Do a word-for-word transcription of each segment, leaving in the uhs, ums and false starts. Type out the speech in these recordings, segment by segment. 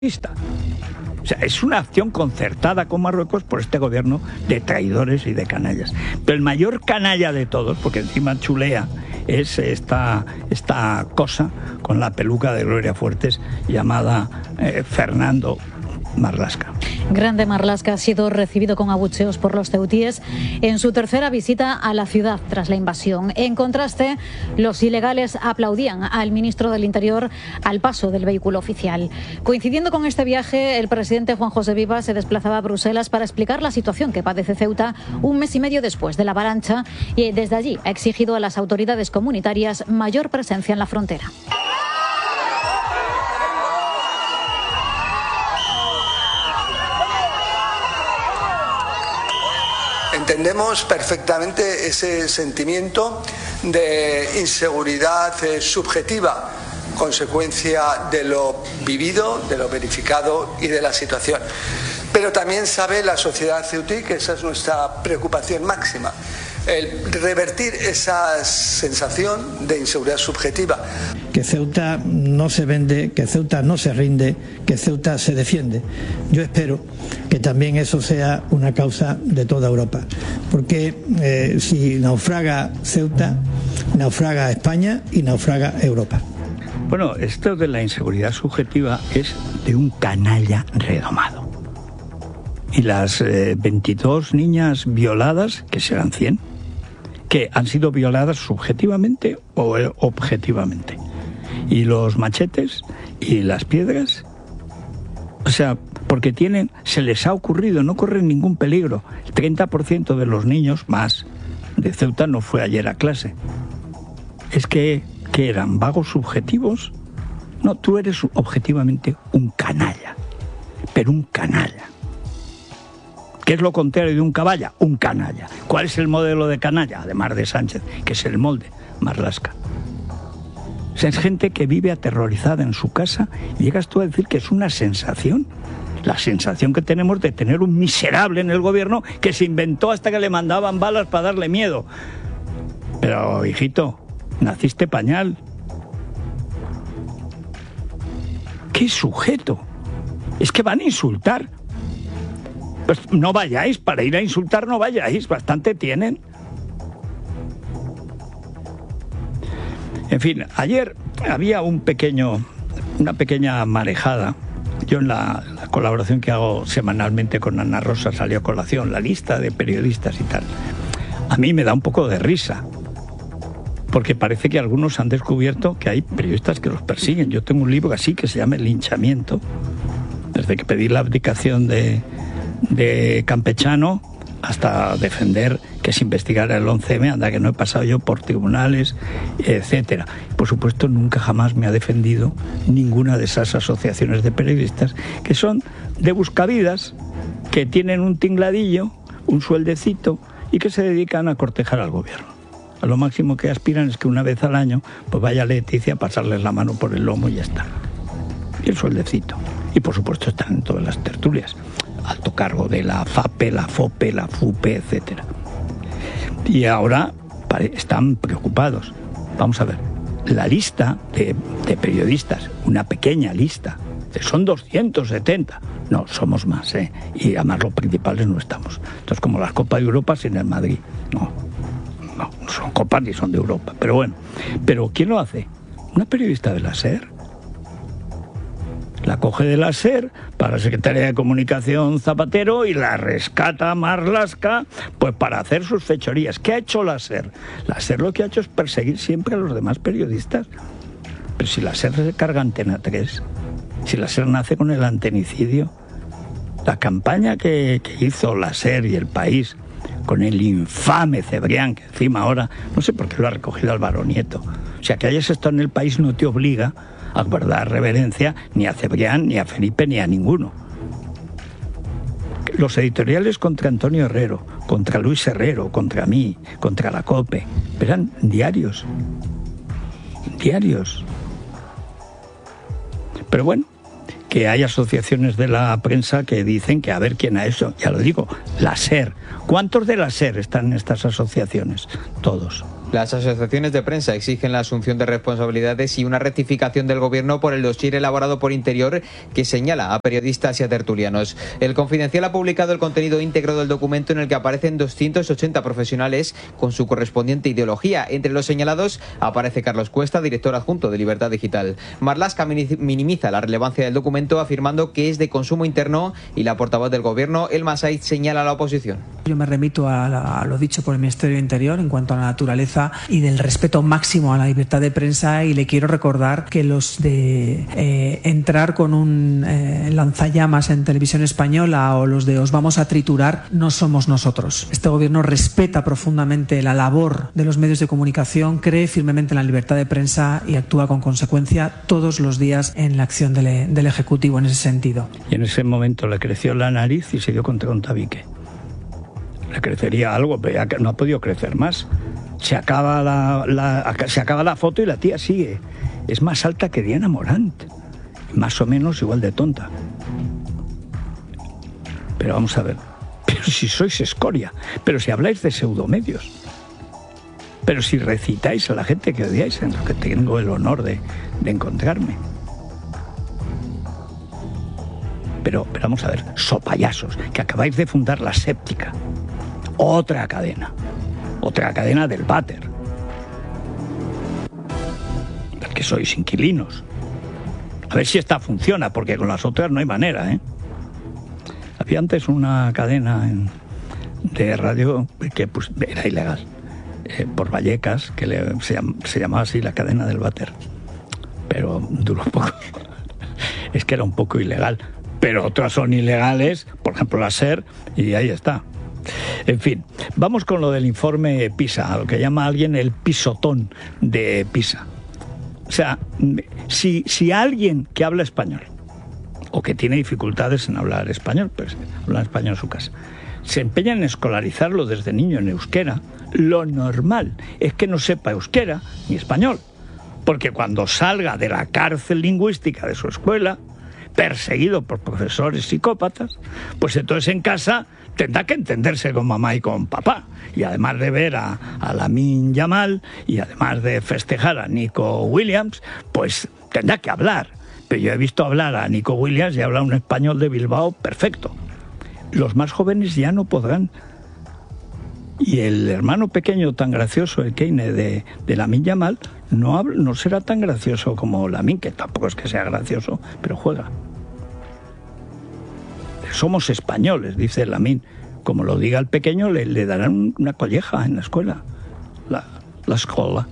O sea, es una acción concertada con Marruecos por este gobierno de traidores y de canallas. Pero el mayor canalla de todos, porque encima chulea, es esta, esta cosa con la peluca de Gloria Fuertes llamada eh, Fernando Marlaska. Grande Marlaska ha sido recibido con abucheos por los ceutíes en su tercera visita a la ciudad tras la invasión. En contraste, los ilegales aplaudían al ministro del Interior al paso del vehículo oficial. Coincidiendo con este viaje, el presidente Juan José Vivas se desplazaba a Bruselas para explicar la situación que padece Ceuta un mes y medio después de la avalancha y desde allí ha exigido a las autoridades comunitarias mayor presencia en la frontera. Entendemos perfectamente ese sentimiento de inseguridad eh, subjetiva, consecuencia de lo vivido, de lo verificado y de la situación. Pero también sabe la sociedad ceutí que esa es nuestra preocupación máxima, el revertir esa sensación de inseguridad subjetiva. Que Ceuta no se vende, que Ceuta no se rinde, que Ceuta se defiende. Yo espero que también eso sea una causa de toda Europa, porque eh, si naufraga Ceuta, naufraga España y naufraga Europa. Bueno, esto de la inseguridad subjetiva es de un canalla redomado. Y las eh, veintidós niñas violadas, que serán cien, que han sido violadas subjetivamente o eh, objetivamente. Y los machetes y las piedras, o sea, porque tienen, se les ha ocurrido, no corren ningún peligro. El treinta por ciento de los niños más de Ceuta no fue ayer a clase. Es que, que eran vagos subjetivos. No, tú eres objetivamente un canalla, pero un canalla. ¿Qué es lo contrario de un caballa? Un canalla. ¿Cuál es el modelo de canalla? Además de Sánchez, que es el molde, Marlaska. O sea, es gente que vive aterrorizada en su casa y llegas tú a decir que es una sensación. La sensación que tenemos de tener un miserable en el gobierno que se inventó hasta que le mandaban balas para darle miedo. Pero, hijito, naciste pañal. ¿Qué sujeto? Es que van a insultar. Pues no vayáis, para ir a insultar no vayáis, bastante tienen. En fin, ayer había un pequeño, una pequeña marejada. Yo en la, la colaboración que hago semanalmente con Ana Rosa salió a colación, la lista de periodistas y tal. A mí me da un poco de risa, porque parece que algunos han descubierto que hay periodistas que los persiguen. Yo tengo un libro así que se llama El linchamiento, desde que pedí la abdicación de... de Campechano hasta defender que se investigara el once eme, anda que no he pasado yo por tribunales, etcétera. Por supuesto, nunca jamás me ha defendido ninguna de esas asociaciones de periodistas que son de buscavidas, que tienen un tingladillo, un sueldecito y que se dedican a cortejar al gobierno. A lo máximo que aspiran es que una vez al año pues vaya Leticia a pasarles la mano por el lomo y ya está. Y el sueldecito. Y por supuesto están en todas las tertulias. Alto cargo de la FAPE, la FOPE, la FUPE, etcétera. Y ahora están preocupados. Vamos a ver, la lista de, de periodistas, una pequeña lista, son doscientos setenta. No, somos más, ¿eh? Y además los principales no estamos. Entonces, como las Copas de Europa sin el Madrid. No, no, no son copas ni son de Europa. Pero bueno, ¿pero quién lo hace? Una periodista de la SER. La coge de la SER para la Secretaría de Comunicación Zapatero y la rescata a Marlaska pues para hacer sus fechorías. ¿Qué ha hecho la SER? La SER lo que ha hecho es perseguir siempre a los demás periodistas. Pero si la SER se carga Antena tres, si la SER nace con el antenicidio, la campaña que, que hizo la SER y El País con el infame Cebrián, que encima ahora, no sé por qué lo ha recogido Álvaro Nieto. O sea, que hayas estado en El País no te obliga a guardar reverencia ni a Cebrián, ni a Felipe, ni a ninguno. Los editoriales contra Antonio Herrero, contra Luis Herrero, contra mí, contra la COPE, eran diarios. Diarios. Pero bueno, que hay asociaciones de la prensa que dicen que a ver quién ha hecho. Ya lo digo, la SER. ¿Cuántos de la SER están en estas asociaciones? Todos. Las asociaciones de prensa exigen la asunción de responsabilidades y una rectificación del Gobierno por el dossier elaborado por Interior que señala a periodistas y a tertulianos. El Confidencial ha publicado el contenido íntegro del documento en el que aparecen doscientos ochenta profesionales con su correspondiente ideología. Entre los señalados aparece Carlos Cuesta, director adjunto de Libertad Digital. Marlaska minimiza la relevancia del documento afirmando que es de consumo interno y la portavoz del Gobierno, Elma Saiz, señala a la oposición. Yo me remito a, la, a lo dicho por el Ministerio de Interior en cuanto a la naturaleza y del respeto máximo a la libertad de prensa, y le quiero recordar que los de eh, entrar con un eh, lanzallamas en Televisión Española o los de os vamos a triturar no somos nosotros. Este Gobierno respeta profundamente la labor de los medios de comunicación, cree firmemente en la libertad de prensa y actúa con consecuencia todos los días en la acción del, del Ejecutivo en ese sentido. Y en ese momento le creció la nariz y se dio contra un tabique. Le crecería algo, pero ya no ha podido crecer más. Se acaba la, la, se acaba la foto y la tía sigue. Es más alta que Diana Morant. Más o menos igual de tonta. Pero vamos a ver. Pero si sois escoria. Pero si habláis de pseudomedios. Pero si recitáis a la gente que odiáis, en lo que tengo el honor de, de encontrarme. Pero, pero vamos a ver. Sopayasos. Que acabáis de fundar La Séptica. Otra cadena. Otra cadena del váter. Del que sois inquilinos. A ver si esta funciona, porque con las otras no hay manera, ¿eh? Había antes una cadena en, de radio que pues, era ilegal. Eh, por Vallecas, que le, se, se llamaba así la cadena del váter. Pero duró poco. Es que era un poco ilegal. Pero otras son ilegales, por ejemplo la SER, y ahí está. En fin, vamos con lo del informe PISA, lo que llama alguien el pisotón de PISA. O sea, si, si alguien que habla español, o que tiene dificultades en hablar español, pues habla español en su casa, se empeña en escolarizarlo desde niño en euskera, lo normal es que no sepa euskera ni español. Porque cuando salga de la cárcel lingüística de su escuela, perseguido por profesores psicópatas, pues entonces en casa tendrá que entenderse con mamá y con papá. Y además de ver a, a Lamine Yamal y además de festejar a Nico Williams, pues tendrá que hablar. Pero yo he visto hablar a Nico Williams y habla un español de Bilbao perfecto. Los más jóvenes ya no podrán. Y el hermano pequeño tan gracioso, el Keine de, de Lamine Yamal, no, habla, no será tan gracioso como Lamine, que tampoco es que sea gracioso, pero juega. Somos españoles, dice Lamine. Como lo diga el pequeño, le, le darán una colleja en la escuela, la, la escuela.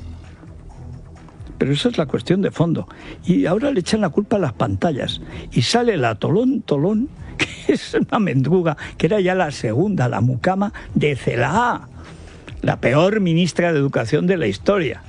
Pero esa es la cuestión de fondo. Y ahora le echan la culpa a las pantallas. Y sale la Tolón Tolón, que es una mendruga, que era ya la segunda, la mucama de Celaá, la peor ministra de Educación de la historia.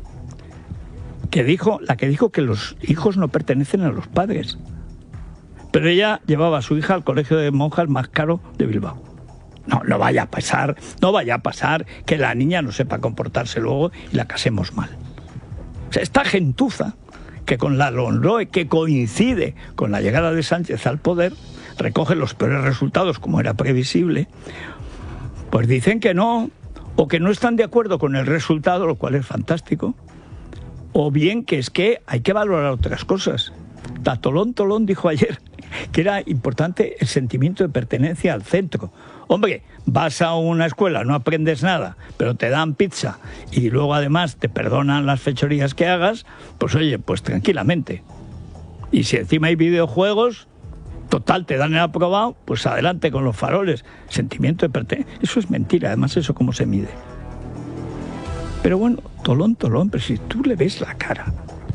Que dijo, la que dijo que los hijos no pertenecen a los padres. Pero ella llevaba a su hija al colegio de monjas más caro de Bilbao. No, no vaya a pasar, no vaya a pasar que la niña no sepa comportarse luego y la casemos mal. O sea, esta gentuza, que con la LOMLOE, que coincide con la llegada de Sánchez al poder, recoge los peores resultados, como era previsible, pues dicen que no, o que no están de acuerdo con el resultado, lo cual es fantástico, o bien que es que hay que valorar otras cosas. Tolón Tolón dijo ayer que era importante el sentimiento de pertenencia al centro. Hombre, vas a una escuela, no aprendes nada, pero te dan pizza y luego además te perdonan las fechorías que hagas, pues oye, pues tranquilamente. Y si encima hay videojuegos, total, te dan el aprobado, pues adelante con los faroles. Sentimiento de pertenencia. Eso es mentira, además eso cómo se mide. Pero bueno, Tolón Tolón, pero si tú le ves la cara,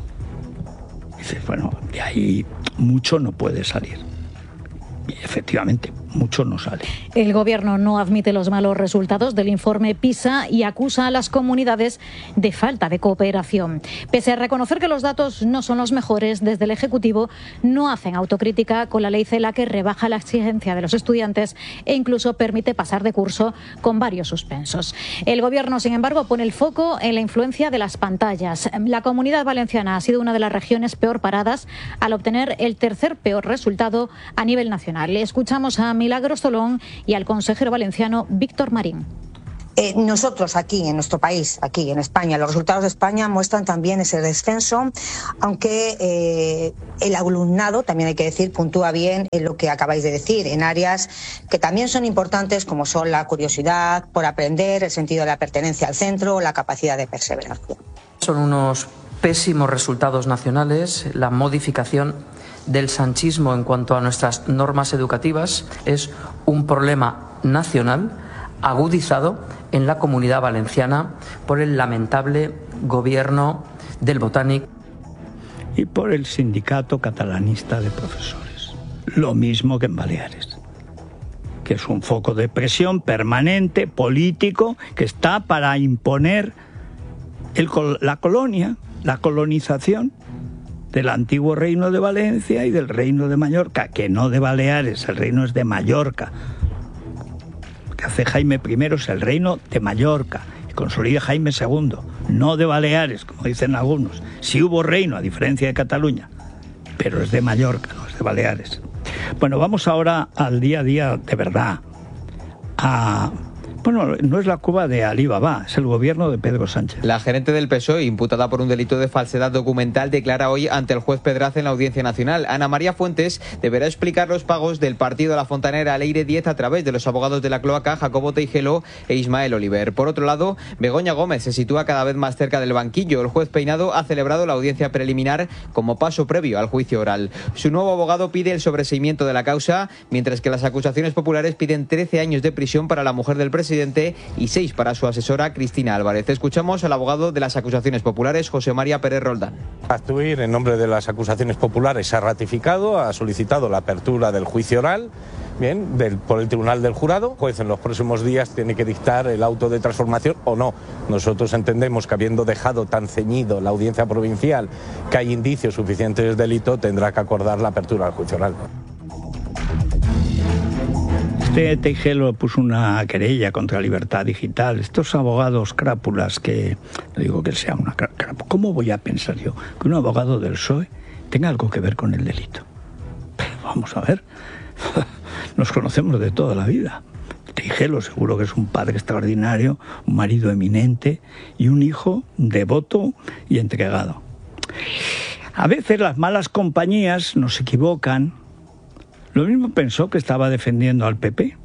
dices, bueno, de ahí mucho no puede salir. Y efectivamente, mucho no sale. El Gobierno no admite los malos resultados del informe PISA y acusa a las comunidades de falta de cooperación. Pese a reconocer que los datos no son los mejores, desde el Ejecutivo no hacen autocrítica con la ley CELA, que rebaja la exigencia de los estudiantes e incluso permite pasar de curso con varios suspensos. El Gobierno, sin embargo, pone el foco en la influencia de las pantallas. La Comunidad Valenciana ha sido una de las regiones peor paradas al obtener el tercer peor resultado a nivel nacional. Le escuchamos a Milagros Tolón y al consejero valenciano Víctor Marín. Eh, nosotros aquí, en nuestro país, aquí en España, los resultados de España muestran también ese descenso, aunque eh, el alumnado, también hay que decir, puntúa bien en lo que acabáis de decir, en áreas que también son importantes, como son la curiosidad por aprender, el sentido de la pertenencia al centro, la capacidad de perseverancia. Son unos pésimos resultados nacionales, la modificación del sanchismo en cuanto a nuestras normas educativas es un problema nacional agudizado en la Comunidad Valenciana por el lamentable gobierno del Botánic y por el sindicato catalanista de profesores. Lo mismo que en Baleares, que es un foco de presión permanente, político, que está para imponer el, la colonia, la colonización del antiguo reino de Valencia y del reino de Mallorca, que no de Baleares, el reino es de Mallorca. Lo que hace Jaime primero es el reino de Mallorca, y consolida Jaime segundo, no de Baleares, como dicen algunos. Sí hubo reino, a diferencia de Cataluña, pero es de Mallorca, no es de Baleares. Bueno, vamos ahora al día a día de verdad. A... Bueno, no es la Cuba de Alí Baba, es el gobierno de Pedro Sánchez. La gerente del P S O E, imputada por un delito de falsedad documental, declara hoy ante el juez Pedraza en la Audiencia Nacional. Ana María Fuentes deberá explicar los pagos del partido La Fontanera al Leire diez a través de los abogados de la cloaca Jacobo Teijelo e Ismael Oliver. Por otro lado, Begoña Gómez se sitúa cada vez más cerca del banquillo. El juez Peinado ha celebrado la audiencia preliminar como paso previo al juicio oral. Su nuevo abogado pide el sobreseimiento de la causa, mientras que las acusaciones populares piden trece años de prisión para la mujer del presidente y seis para su asesora Cristina Álvarez. Escuchamos al abogado de las acusaciones populares, José María Pérez Roldán. Actuir en nombre de las acusaciones populares se ha ratificado, ha solicitado la apertura del juicio oral, bien, del, por el Tribunal del Jurado. El juez en los próximos días tiene que dictar el auto de transformación o no. Nosotros entendemos que habiendo dejado tan ceñido la audiencia provincial que hay indicios suficientes de delito, tendrá que acordar la apertura del juicio oral. Este Teijelo puso una querella contra Libertad Digital. Estos abogados crápulas que... No digo que él sea una crápula. ¿Cómo voy a pensar yo que un abogado del P S O E tenga algo que ver con el delito? Pero vamos a ver. Nos conocemos de toda la vida. Teijelo seguro que es un padre extraordinario, un marido eminente y un hijo devoto y entregado. A veces las malas compañías nos equivocan. Lo mismo pensó que estaba defendiendo al P P.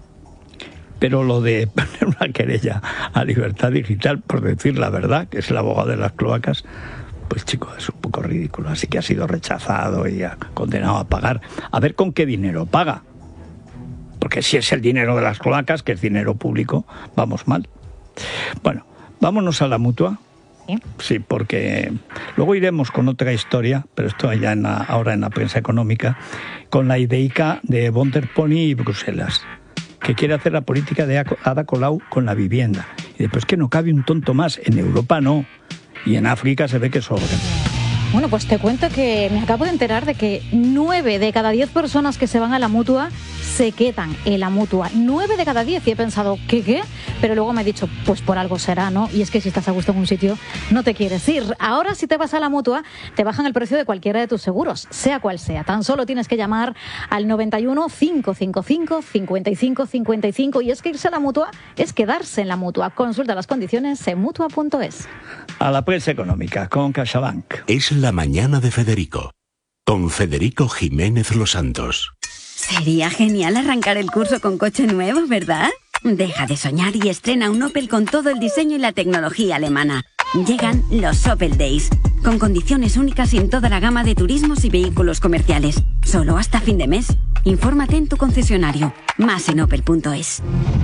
Pero lo de poner una querella a Libertad Digital por decir la verdad, que es el abogado de las cloacas, pues chico, es un poco ridículo. Así que ha sido rechazado y ha condenado a pagar. A ver con qué dinero paga. Porque si es el dinero de las cloacas, que es dinero público, vamos mal. Bueno, vámonos a la Mutua. Sí, porque luego iremos con otra historia, pero esto ya en la, ahora en la prensa económica, con la ideica de Von der Pony y Bruselas, que quiere hacer la política de Ada Colau con la vivienda. Y después que no cabe un tonto más, en Europa no, y en África se ve que sobra. Bueno, pues te cuento que me acabo de enterar de que nueve de cada diez personas que se van a la Mutua se quedan en la Mutua. Nueve de cada diez. Y he pensado, ¿qué qué? Pero luego me he dicho, pues por algo será, ¿no? Y es que si estás a gusto en un sitio, no te quieres ir. Ahora, si te vas a la Mutua, te bajan el precio de cualquiera de tus seguros, sea cual sea. Tan solo tienes que llamar al noventa y uno, cinco cinco cinco, cincuenta y cinco cincuenta y cinco. Y es que irse a la Mutua es quedarse en la Mutua. Consulta las condiciones en mutua punto es. A la prensa económica con CaixaBank. Es la mañana de Federico, con Federico Jiménez Los Santos. Sería genial arrancar el curso con coche nuevo, ¿verdad? Deja de soñar y estrena un Opel con todo el diseño y la tecnología alemana. Llegan los Opel Days, con condiciones únicas en toda la gama de turismos y vehículos comerciales. Solo hasta fin de mes. Infórmate en tu concesionario. Más en opel punto es.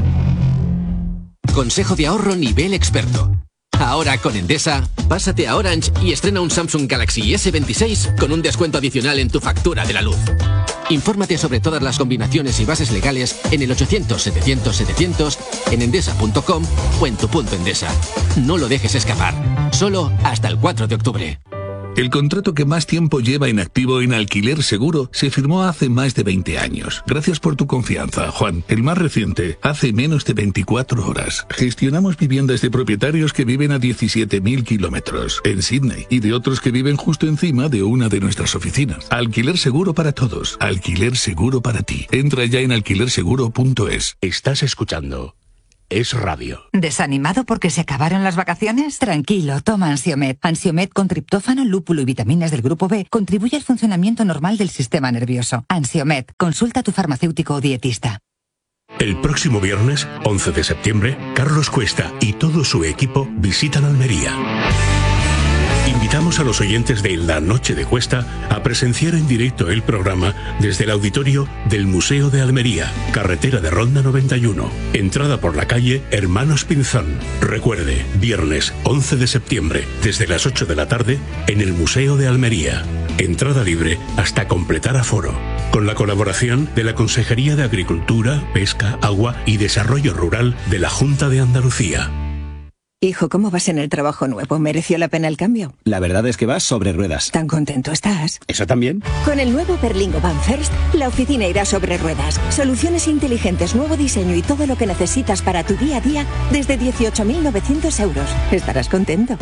Consejo de ahorro nivel experto. Ahora con Endesa, pásate a Orange y estrena un Samsung Galaxy ese veintiséis con un descuento adicional en tu factura de la luz. Infórmate sobre todas las combinaciones y bases legales en el ochocientos, setecientos, setecientos, en endesa punto com o en tu punto Endesa. No lo dejes escapar. Solo hasta el cuatro de octubre. El contrato que más tiempo lleva en activo en Alquiler Seguro se firmó hace más de veinte años. Gracias por tu confianza, Juan. El más reciente, hace menos de veinticuatro horas. Gestionamos viviendas de propietarios que viven a diecisiete mil kilómetros en Sydney y de otros que viven justo encima de una de nuestras oficinas. Alquiler Seguro para todos. Alquiler Seguro para ti. Entra ya en alquiler seguro punto es. Estás escuchando es radio. ¿Desanimado porque se acabaron las vacaciones? Tranquilo, toma Ansiomed. Ansiomed con triptófano, lúpulo y vitaminas del grupo B contribuye al funcionamiento normal del sistema nervioso. Ansiomed, consulta a tu farmacéutico o dietista. El próximo viernes, once de septiembre, Carlos Cuesta y todo su equipo visitan Almería. Invitamos a los oyentes de La Noche de Cuesta a presenciar en directo el programa desde el auditorio del Museo de Almería, carretera de Ronda noventa y uno, entrada por la calle Hermanos Pinzón. Recuerde, viernes once de septiembre, desde las ocho de la tarde, en el Museo de Almería. Entrada libre hasta completar aforo. Con la colaboración de la Consejería de Agricultura, Pesca, Agua y Desarrollo Rural de la Junta de Andalucía. Hijo, ¿cómo vas en el trabajo nuevo? ¿Mereció la pena el cambio? La verdad es que vas sobre ruedas. ¿Tan contento estás? ¿Eso también? Con el nuevo Berlingo Van First, la oficina irá sobre ruedas. Soluciones inteligentes, nuevo diseño y todo lo que necesitas para tu día a día desde dieciocho mil novecientos euros. Estarás contento.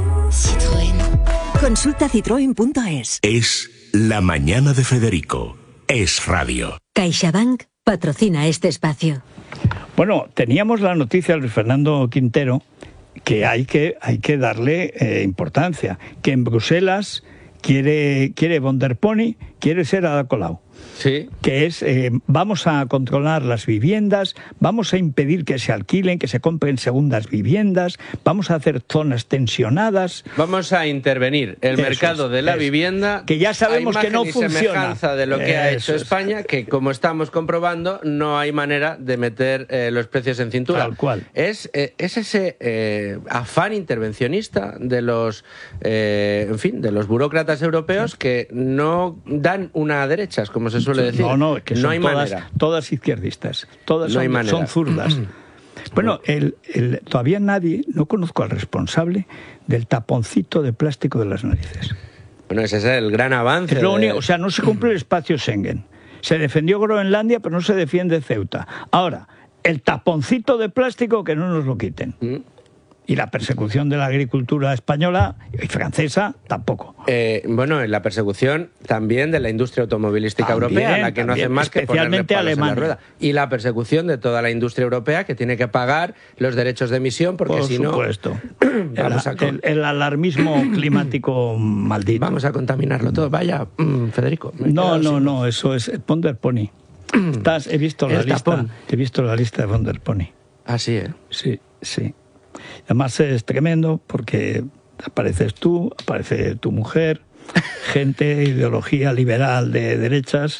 Citroën. Consulta citroen punto es. Es La Mañana de Federico. Es radio. CaixaBank patrocina este espacio. Bueno, teníamos la noticia de Luis Fernando Quintero que hay que, hay que darle eh, importancia, que en Bruselas quiere, quiere von der Pony, quiere ser Ada Colau. Sí. Que es, eh, vamos a controlar las viviendas, vamos a impedir que se alquilen, que se compren segundas viviendas, vamos a hacer zonas tensionadas. Vamos a intervenir el Eso mercado es, de la es, vivienda. que ya sabemos que no funciona. Semejanza de lo que ha hecho Eso es. España, que como estamos comprobando, no hay manera de meter eh, los precios en cintura. Tal cual. Es, eh, es ese eh, afán intervencionista de los, eh, en fin, de los burócratas europeos sí. que no dan una derecha, como se suele decir. No, no, que son no hay todas, manera. todas izquierdistas, todas no son, son zurdas. Bueno, el, el, todavía nadie, no conozco al responsable del taponcito de plástico de las narices. Bueno, ese es el gran avance. Es lo de... único, o sea, no se cumple el espacio Schengen. Se defendió Groenlandia, pero no se defiende Ceuta. Ahora, el taponcito de plástico que no nos lo quiten. ¿Mm? Y la persecución de la agricultura española y francesa tampoco. Eh, bueno, la persecución también de la industria automovilística también, europea, la que también, no hace más que ponerle palos Alemania. en la rueda. Y la persecución de toda la industria europea que tiene que pagar los derechos de emisión, porque Por si no... Por supuesto. vamos el, a con... el, el alarmismo climático maldito. Vamos a contaminarlo todo. Vaya, mm, Federico. No, no, no, eso es von der Pony. Estás, he visto la lista, tapón. he visto la lista de von der Pony. Ah, sí, ¿eh? Sí, sí. Además es tremendo porque apareces tú, aparece tu mujer, gente, ideología liberal de derechas,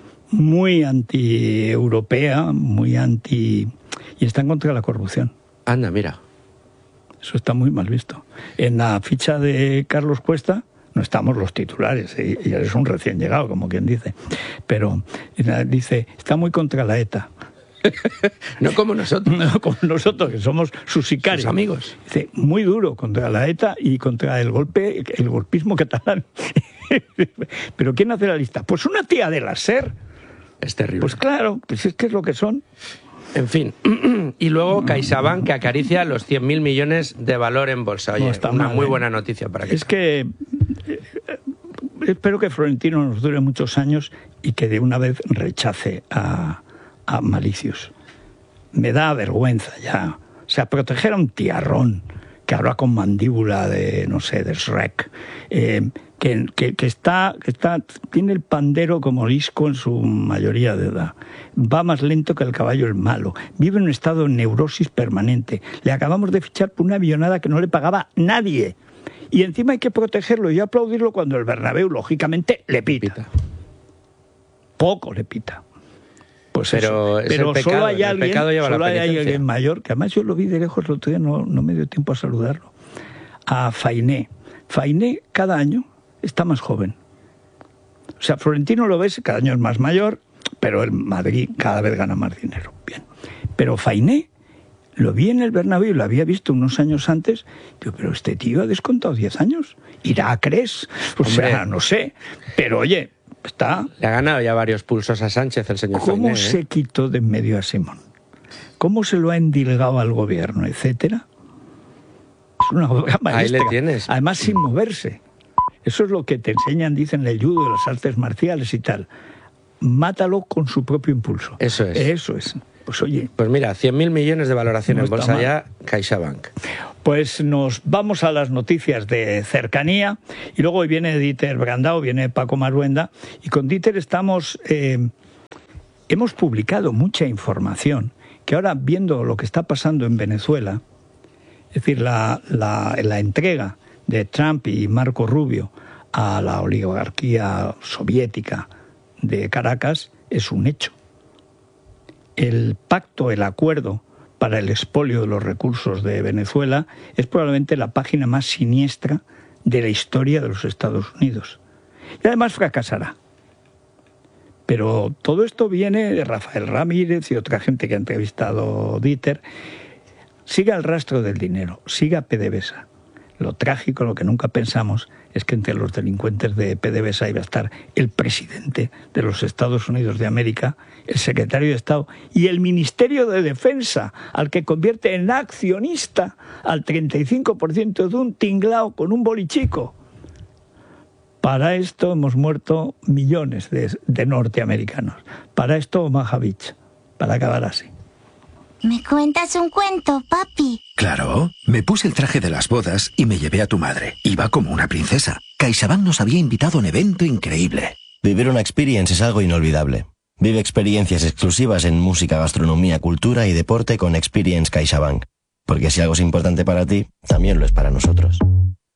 muy anti-europea, muy anti... y están contra la corrupción. Anda, mira. Eso está muy mal visto. En la ficha de Carlos Cuesta no estamos los titulares, y, y eres un recién llegado, como quien dice, pero dice, está muy contra la ETA. No como nosotros. No como nosotros, que somos sus sicarios. Sus amigos. Dice, muy duro contra la ETA y contra el golpe, el golpismo catalán. ¿Pero quién hace la lista? Pues una tía de la SER. Es terrible. Pues claro, pues es que es lo que son. En fin. Y luego CaixaBank, que acaricia los cien mil millones de valor en bolsa. Oye, no está una mal, muy buena noticia para que... Es que... Eh, espero que Florentino nos dure muchos años y que de una vez rechace a... a Malicius. Me da vergüenza ya. O sea, proteger a un tiarrón que habla con mandíbula de, no sé, de Shrek, eh, que, que, que, está, que está, tiene el pandero como Lisco en su mayoría de edad. Va más lento que el caballo el malo. Vive en un estado de neurosis permanente. Le acabamos de fichar por una avionada que no le pagaba nadie. Y encima hay que protegerlo y aplaudirlo cuando el Bernabéu, lógicamente, le pita. pita. Poco le pita. Pues pero eso. Pero pecado, solo hay alguien, solo hay alguien mayor, que además yo lo vi de lejos el otro día, no, no me dio tiempo a saludarlo, a Fainé. Fainé cada año está más joven. O sea, Florentino lo ves, cada año es más mayor, pero el Madrid cada vez gana más dinero. Bien. Pero Fainé, lo vi en el Bernabéu, lo había visto unos años antes, digo, pero este tío ha descontado diez años, irá a Cres, o Hombre. sea, no sé, pero oye... Está. Le ha ganado ya varios pulsos a Sánchez el señor ¿Cómo Fainé, se eh? quitó de en medio a Simón? ¿Cómo se lo ha endilgado al gobierno, etcétera? Es una obra maestra. Ahí le tienes. Además, sin moverse. Eso es lo que te enseñan, dicen, el judo de las artes marciales y tal. Mátalo con su propio impulso. Eso es. Eso es. Pues oye... Pues mira, cien mil millones de valoración no en bolsa mal. ya, CaixaBank. Pues nos vamos a las noticias de cercanía y luego hoy viene Dieter Brandao, viene Paco Maruenda y con Dieter estamos... Eh, hemos publicado mucha información que ahora viendo lo que está pasando en Venezuela, es decir, la, la, la entrega de Trump y Marco Rubio a la oligarquía soviética de Caracas es un hecho. El pacto, el acuerdo para el expolio de los recursos de Venezuela es probablemente la página más siniestra de la historia de los Estados Unidos. Y además fracasará. Pero todo esto viene de Rafael Ramírez y otra gente que ha entrevistado Dieter. Siga el rastro del dinero, siga PDVSA. Lo trágico, lo que nunca pensamos, es que entre los delincuentes de PDVSA iba a estar el presidente de los Estados Unidos de América, el secretario de Estado y el Ministerio de Defensa, al que convierte en accionista al treinta y cinco por ciento de un tinglao con un bolichico. Para esto hemos muerto millones de, de norteamericanos. Para esto Omaha Beach, para acabar así. ¿Me cuentas un cuento, papi? Claro, me puse el traje de las bodas y me llevé a tu madre. Iba como una princesa. CaixaBank nos había invitado a un evento increíble. Vivir una experience es algo inolvidable. Vive experiencias exclusivas en música, gastronomía, cultura y deporte con Experience CaixaBank. Porque si algo es importante para ti, también lo es para nosotros.